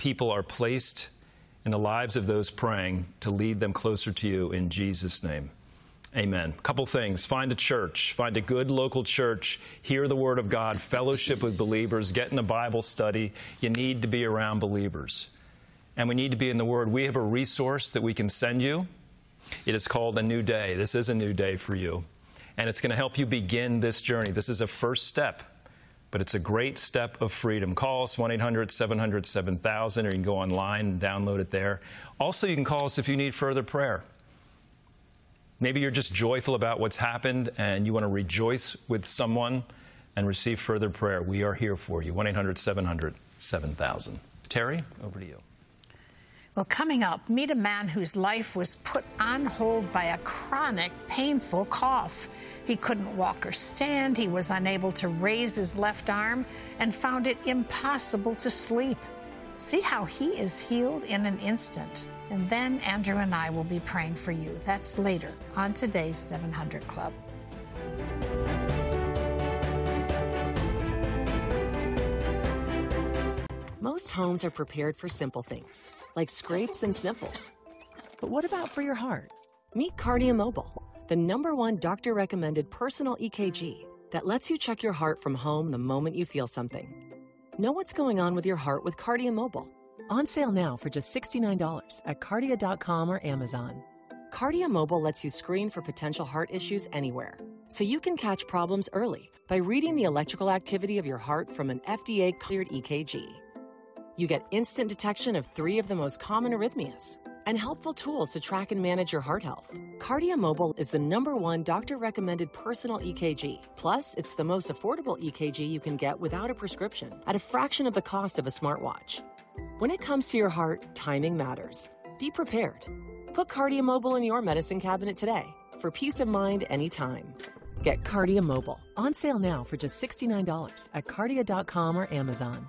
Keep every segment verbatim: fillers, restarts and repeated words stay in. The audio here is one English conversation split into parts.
people are placed in the lives of those praying to lead them closer to you in Jesus' name. Amen. A couple things. Find a church. Find a good local church. Hear the Word of God. Fellowship with believers. Get in a Bible study. You need to be around believers. And we need to be in the Word. We have a resource that we can send you. It is called A New Day. This is a new day for you. And it's going to help you begin this journey. This is a first step, but it's a great step of freedom. Call us, one eight hundred seven hundred seven thousand, or you can go online and download it there. Also, you can call us if you need further prayer. Maybe you're just joyful about what's happened and you want to rejoice with someone and receive further prayer. We are here for you. one eight hundred seven hundred seven thousand. Terry, over to you. Well, coming up, meet a man whose life was put on hold by a chronic, painful cough. He couldn't walk or stand. He was unable to raise his left arm and found it impossible to sleep. See how he is healed in an instant. And then Andrew and I will be praying for you. That's later on today's seven hundred Club. Most homes are prepared for simple things, like scrapes and sniffles. But what about for your heart? Meet Cardia Mobile, the number one doctor-recommended personal E K G that lets you check your heart from home the moment you feel something. Know what's going on with your heart with Cardia Mobile. On sale now for just sixty-nine dollars at cardia dot com or Amazon. Cardia Mobile lets you screen for potential heart issues anywhere, so you can catch problems early by reading the electrical activity of your heart from an F D A-cleared E K G. You get instant detection of three of the most common arrhythmias and helpful tools to track and manage your heart health. Cardia Mobile is the number one doctor-recommended personal E K G. Plus, it's the most affordable E K G you can get without a prescription at a fraction of the cost of a smartwatch. When it comes to your heart, timing matters. Be prepared. Put Cardia Mobile in your medicine cabinet today for peace of mind anytime. Get Cardia Mobile. On sale now for just sixty-nine dollars at cardia dot com or Amazon.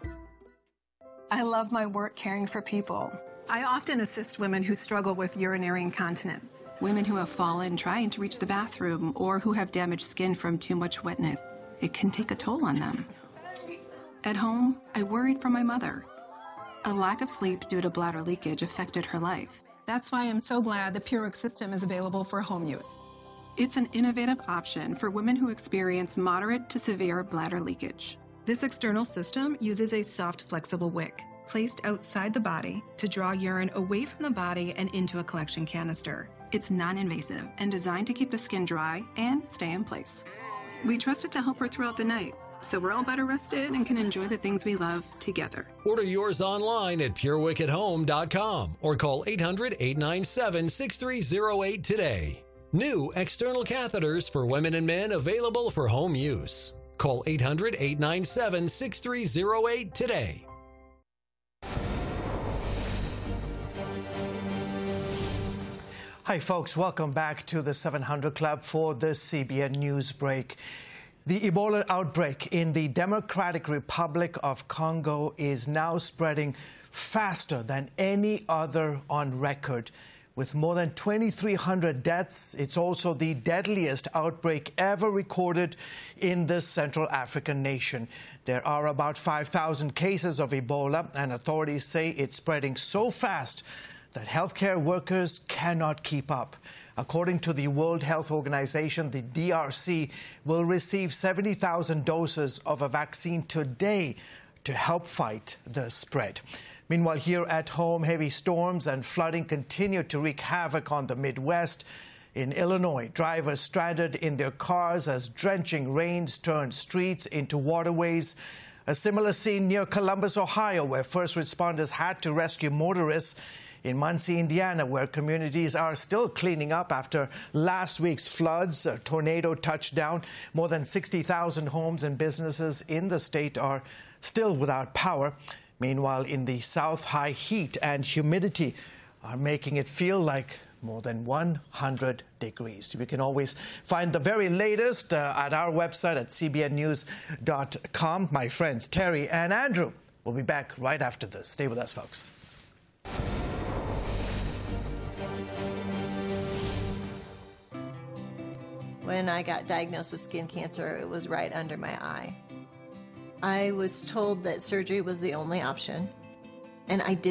I love my work caring for people. I often assist women who struggle with urinary incontinence, women who have fallen trying to reach the bathroom, or who have damaged skin from too much wetness. It can take a toll on them. At home, I worried for my mother. A lack of sleep due to bladder leakage affected her life. That's why I'm so glad the PureWick system is available for home use. It's an innovative option for women who experience moderate to severe bladder leakage. This external system uses a soft, flexible wick placed outside the body to draw urine away from the body and into a collection canister. It's non-invasive and designed to keep the skin dry and stay in place. We trust it to help her throughout the night, so we're all better rested and can enjoy the things we love together. Order yours online at pure wick at home dot com or call eight hundred, eight nine seven, six three zero eight today. New external catheters for women and men available for home use. Call eight hundred, eight nine seven, six three zero eight today. Hi, folks. Welcome back to the seven hundred Club for the C B N News Break. The Ebola outbreak in the Democratic Republic of Congo is now spreading faster than any other on record. With more than twenty-three hundred deaths, it's also the deadliest outbreak ever recorded in this Central African nation. There are about five thousand cases of Ebola, and authorities say it's spreading so fast that healthcare workers cannot keep up. According to the World Health Organization, the D R C will receive seventy thousand doses of a vaccine today to help fight the spread. Meanwhile, here at home, heavy storms and flooding continue to wreak havoc on the Midwest. In Illinois, drivers stranded in their cars as drenching rains turned streets into waterways. A similar scene near Columbus, Ohio, where first responders had to rescue motorists. In Muncie, Indiana, where communities are still cleaning up after last week's floods, a tornado touched down. More than sixty thousand homes and businesses in the state are still without power. Meanwhile, in the South, high heat and humidity are making it feel like more than one hundred degrees. You can always find the very latest uh, at our website at c b n news dot com. My friends Terry and Andrew will be back right after this. Stay with us, folks. When I got diagnosed with skin cancer, it was right under my eye. I was told that surgery was the only option, and I did